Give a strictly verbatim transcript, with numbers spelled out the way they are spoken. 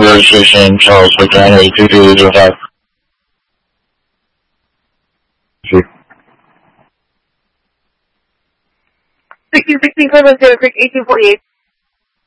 registration, Charles Victor Henry, two two zero five. sixteen sixteen, Cleveland, zero six eighteen forty-eight.